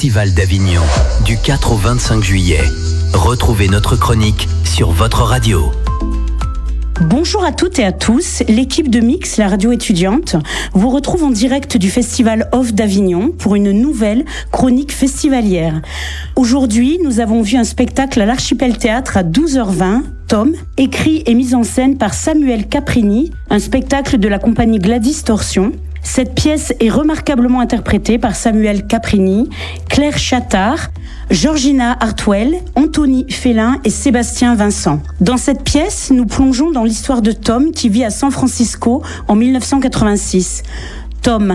Festival d'Avignon, du 4 au 25 juillet. Retrouvez notre chronique sur votre radio. Bonjour à toutes et à tous, l'équipe de Mix, la radio étudiante, vous retrouve en direct du Festival Off d'Avignon pour une nouvelle chronique festivalière. Aujourd'hui, nous avons vu un spectacle à l'Archipel Théâtre à 12h20, Tom, écrit et mis en scène par Samuel Caprini, un spectacle de la compagnie Gladys Torsion. Cette pièce est remarquablement interprétée par Samuel Caprini, Claire Chattard, Georgina Hartwell, Anthony Félin et Sébastien Vincent. Dans cette pièce, nous plongeons dans l'histoire de Tom qui vit à San Francisco en 1986. Tom,